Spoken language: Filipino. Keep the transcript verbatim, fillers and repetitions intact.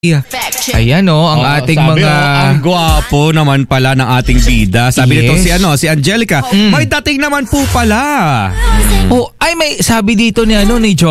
Ayan o, ang Oo, ating sabi, mga... oh, ang gwapo naman pala ng ating bida. Sabi Yes. nito si ano, si Angelica, Mm. may dating naman po pala. Oh, ay may sabi dito ni ano ni Jo